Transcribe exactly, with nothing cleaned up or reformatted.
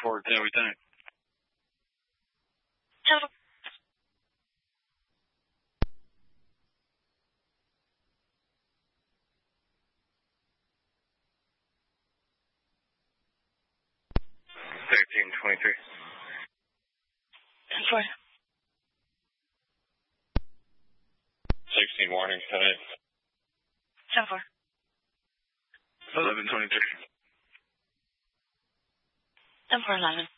four, yeah, we think. Total. Thirteen twenty-three. ten four. Sixteen warning tonight. ten four. Eleven twenty-three. ten four eleven.